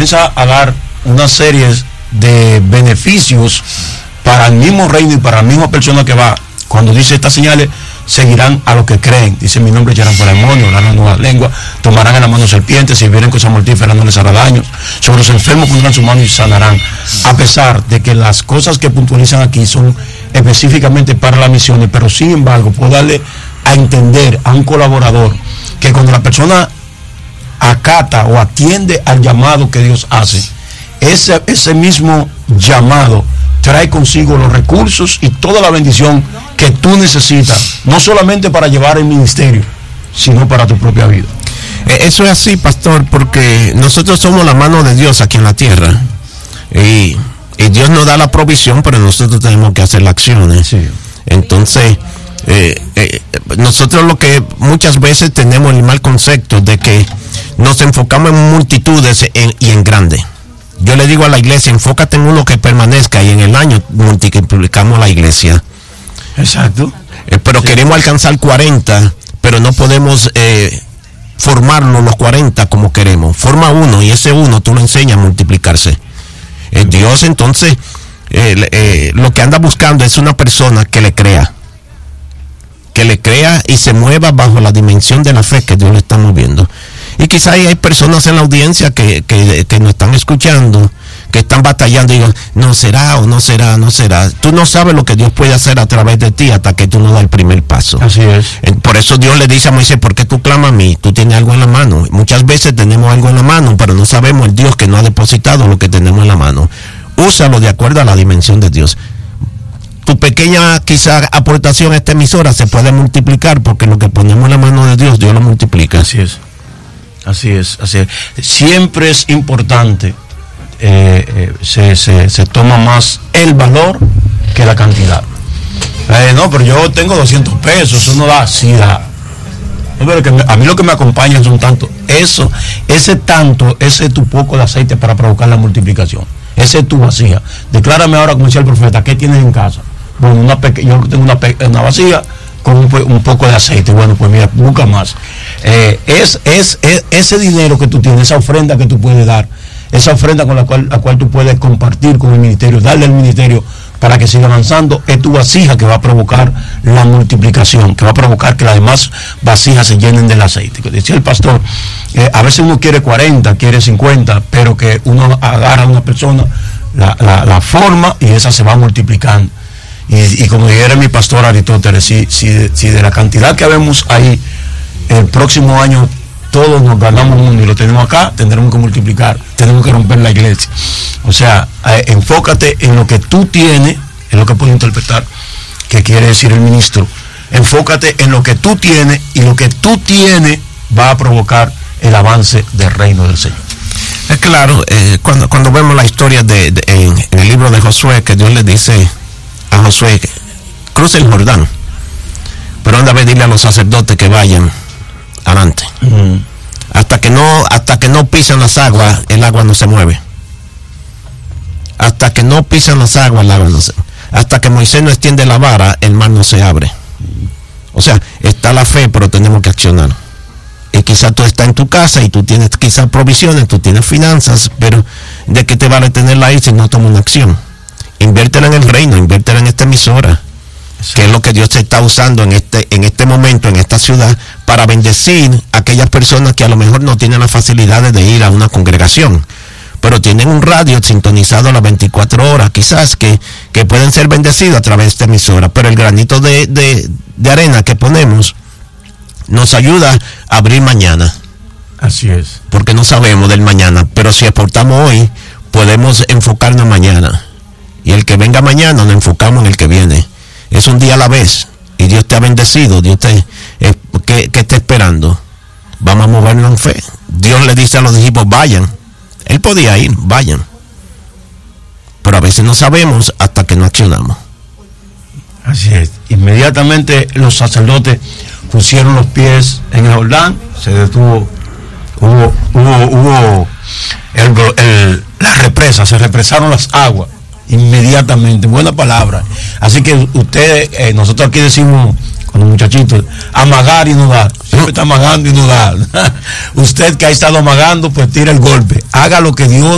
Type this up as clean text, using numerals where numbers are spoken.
comienza a dar una serie de beneficios para el mismo reino y para la misma persona que va. Cuando dice estas señales seguirán a los que creen, dice mi nombre echarán fuera demonios, hablarán nuevas lenguas, tomarán en la mano serpientes, si vienen cosas mortíferas no les hará daño, sobre los enfermos pondrán su mano y sanarán. A pesar de que las cosas que puntualizan aquí son específicamente para las misiones, pero sin embargo puedo darle a entender a un colaborador que cuando la persona acata o atiende al llamado que Dios hace, ese mismo llamado trae consigo los recursos y toda la bendición que tú necesitas, no solamente para llevar el ministerio, sino para tu propia vida. Eso es así, pastor, porque nosotros somos la mano de Dios aquí en la tierra. Y Dios nos da la provisión, pero nosotros tenemos que hacer las acciones. Sí. Entonces, nosotros lo que muchas veces tenemos el mal concepto de que nos enfocamos en multitudes y en grande. Yo le digo a la iglesia, enfócate en uno que permanezca, y en el año multiplicamos la iglesia. Exacto. Pero sí, queremos alcanzar 40, pero no podemos formarlo los 40 como queremos. Forma uno y ese uno tú lo enseñas a multiplicarse. Dios entonces lo que anda buscando es una persona que le crea y se mueva bajo la dimensión de la fe que Dios le está moviendo. Y quizás hay personas en la audiencia que nos están escuchando, que están batallando y digan, no será o no será, no será. Tú no sabes lo que Dios puede hacer a través de ti hasta que tú no das el primer paso. Así es. Por eso Dios le dice a Moisés, ¿por qué tú clamas a mí? Tú tienes algo en la mano. Muchas veces tenemos algo en la mano, pero no sabemos el Dios que nos ha depositado lo que tenemos en la mano. Úsalo de acuerdo a la dimensión de Dios. Tu pequeña quizá aportación a esta emisora se puede multiplicar, porque lo que ponemos en la mano de Dios, Dios lo multiplica. Así es. Así es. Siempre es importante, se toma más el valor que la cantidad. No, pero yo tengo 200 pesos, eso no da, sí da. Pero que a mí lo que me acompaña son tanto, ese tu poco de aceite para provocar la multiplicación. Esa es tu vasija. Declárame ahora, como decía el profeta, ¿qué tienes en casa? Bueno, yo tengo una vasija con un poco de aceite. Bueno, pues mira, busca más. Ese dinero que tú tienes, esa ofrenda que tú puedes dar, esa ofrenda con la cual tú puedes compartir con el ministerio, darle al ministerio para que siga avanzando, es tu vasija que va a provocar la multiplicación, que va a provocar que las demás vasijas se llenen del aceite. Decía el pastor, a veces uno quiere 40, quiere 50, pero que uno agarra a una persona, la forma, y esa se va multiplicando. Y como dijera mi pastor Aristóteles, si de la cantidad que vemos ahí, el próximo año todos nos ganamos el mundo y lo tenemos acá, tendremos que multiplicar, tenemos que romper la iglesia. O sea, enfócate en lo que tú tienes, en lo que puedo interpretar que quiere decir el ministro. Enfócate en lo que tú tienes, y lo que tú tienes va a provocar el avance del reino del Señor. Es claro, cuando vemos la historia en el libro de Josué, que Dios le dice a Josué, cruza el Jordán, pero anda a pedirle a los sacerdotes que vayan adelante. Uh-huh. Hasta que no pisan las aguas, el agua no se mueve. Hasta que no pisan las aguas, el agua no se mueve. Hasta que Moisés no extiende la vara, el mar no se abre. O sea, está la fe, pero tenemos que accionar. Y quizás tú estás en tu casa y tú tienes quizás provisiones, tú tienes finanzas, pero ¿de qué te vale tenerla ahí si no tomas una acción? Inviértela en el reino, inviértela en esta emisora, que es lo que Dios te está usando en este momento, en esta ciudad, para bendecir a aquellas personas que a lo mejor no tienen las facilidades de ir a una congregación, pero tienen un radio sintonizado a las 24 horas, quizás que pueden ser bendecidos a través de esta emisora. Pero el granito de arena que ponemos nos ayuda a abrir mañana. Así es. Porque no sabemos del mañana, pero si aportamos hoy, podemos enfocarnos mañana. Y el que venga mañana, nos enfocamos en el que viene. Es un día a la vez. Y Dios te ha bendecido. Dios ¿qué está esperando? Vamos a movernos en fe. Dios le dice a los discípulos, vayan. Él podía ir, vayan. Pero a veces no sabemos hasta que no accionamos. Así es. Inmediatamente los sacerdotes pusieron los pies en el Jordán, se detuvo, hubo la represa, se represaron las aguas inmediatamente. Buena palabra. Así que ustedes, nosotros aquí decimos con los muchachitos, amagar y no dar. Siempre está amagando y no dar. Usted que ha estado amagando, pues tira el golpe. Haga lo que Dios